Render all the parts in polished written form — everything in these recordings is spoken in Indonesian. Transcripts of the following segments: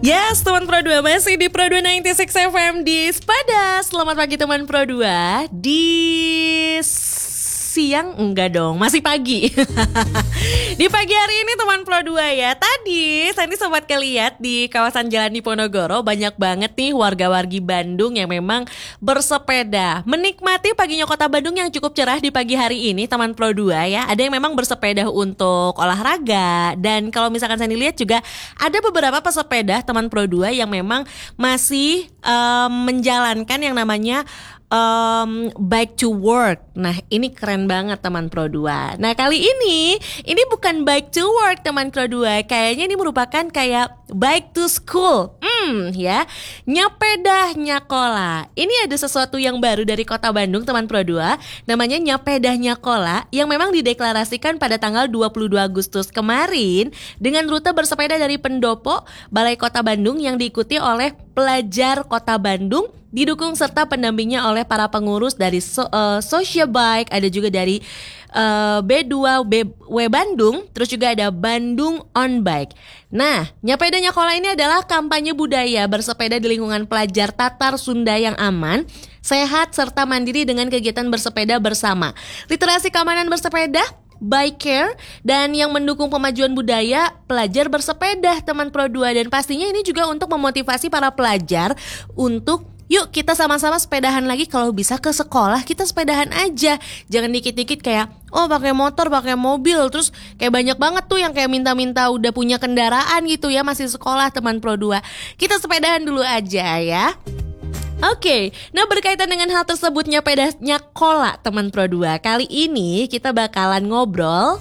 Yes, teman Pro 2 masih di Pro 2 96 FM di Sepada. Selamat pagi teman Pro 2. Di siang enggak dong, masih pagi. Di pagi hari ini teman Pro 2 ya. Tadi sobat kelihat di kawasan Jalan Diponegoro banyak banget nih warga-wargi Bandung yang memang bersepeda. Menikmati paginya kota Bandung yang cukup cerah di pagi hari ini teman Pro 2 ya. Ada yang memang bersepeda untuk olahraga, dan kalau misalkan saya lihat juga ada beberapa pesepeda teman Pro 2 yang memang masih menjalankan yang namanya bike to work. Nah, ini keren banget teman Pro 2. Nah, kali ini bukan bike to work teman Pro 2. Kayaknya ini merupakan kayak bike to school. Ya. Nyapedah Nyakola. Ini ada sesuatu yang baru dari Kota Bandung teman Pro 2. Namanya Nyapedah Nyakola yang memang dideklarasikan pada tanggal 22 Agustus kemarin dengan rute bersepeda dari Pendopo, Balai Kota Bandung yang diikuti oleh pelajar Kota Bandung, didukung serta pendampingnya oleh para pengurus dari Social Bike, ada juga dari B2W Bandung, terus juga ada Bandung On Bike. Nah, Nyapedah Nyakola ini adalah kampanye budaya bersepeda di lingkungan pelajar Tatar Sunda yang aman, sehat, serta mandiri dengan kegiatan bersepeda bersama. Literasi keamanan bersepeda, bike care, dan yang mendukung pemajuan budaya pelajar bersepeda teman Pro 2. Dan pastinya ini juga untuk memotivasi para pelajar untuk yuk kita sama-sama sepedahan lagi. Kalau bisa ke sekolah kita sepedahan aja. Jangan dikit-dikit kayak pakai motor, pakai mobil. Terus kayak banyak banget tuh yang kayak minta-minta udah punya kendaraan gitu ya, masih sekolah teman Pro 2. Kita sepedahan dulu aja ya. Oke, nah berkaitan dengan hal tersebut Nyapedah Nyakola teman Pro 2, kali ini kita bakalan ngobrol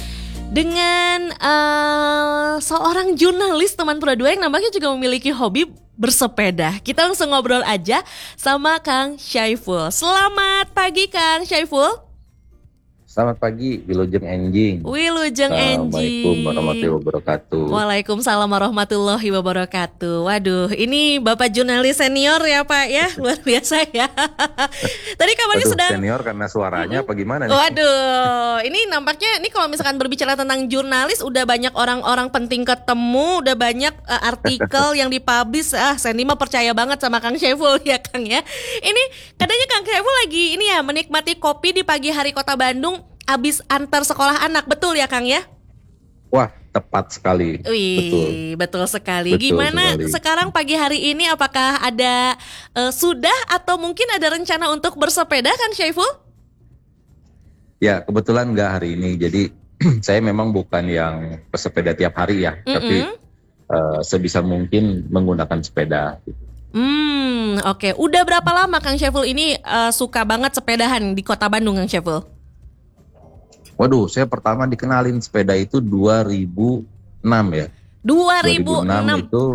dengan seorang jurnalis teman Pro 2 yang nampaknya juga memiliki hobi bersepeda. Kita langsung ngobrol aja sama Kang Syaiful. Selamat pagi Kang Syaiful. Selamat pagi, Wilujeng Enjing. Wilujeng Enjing. Assalamualaikum warahmatullahi wabarakatuh. Waalaikumsalam warahmatullahi wabarakatuh. Waduh, ini Bapak jurnalis senior ya Pak ya, luar biasa ya. Tadi kabarnya sedang senior karena suaranya apa gimana nih? Waduh, ini nampaknya ini kalau misalkan berbicara tentang jurnalis udah banyak orang-orang penting ketemu, udah banyak artikel yang dipublish. Saya mah percaya banget sama Kang Syaiful ya Kang ya. Ini katanya Kang Syaiful lagi ini ya menikmati kopi di pagi hari Kota Bandung abis antar sekolah anak, betul ya Kang ya? Wah, tepat sekali. Betul sekali. Gimana sekarang pagi hari ini, apakah ada sudah atau mungkin ada rencana untuk bersepeda Kang Syaiful? Ya, kebetulan nggak hari ini. Jadi saya memang bukan yang pesepeda tiap hari ya, tapi sebisa mungkin menggunakan sepeda. Oke. Udah berapa lama Kang Syaiful ini suka banget sepedahan di Kota Bandung Kang Syaiful? Waduh, saya pertama dikenalin sepeda itu 2006 ya. 2006 itu.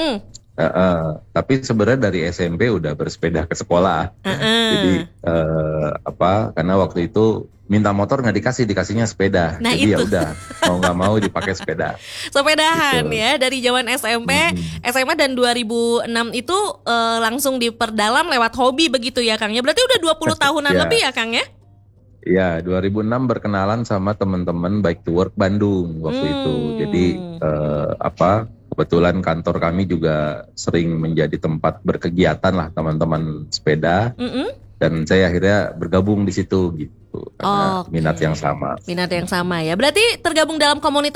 Tapi sebenarnya dari SMP udah bersepeda ke sekolah. Jadi karena waktu itu minta motor nggak dikasihnya sepeda. Nah, jadi itu. Ya udah mau nggak mau dipakai sepeda. Sepedahan gitu. Ya dari zaman SMP, SMA dan 2006 itu langsung diperdalam lewat hobi begitu ya Kang ya. Berarti udah 20 tahunan lebih ya Kang ya? Ya, 2006 berkenalan sama teman-teman Bike to Work Bandung waktu itu. Jadi kebetulan kantor kami juga sering menjadi tempat berkegiatan lah teman-teman sepeda. Dan saya akhirnya bergabung di situ gitu karena minat yang sama. Minat yang sama ya. Berarti tergabung dalam komunitas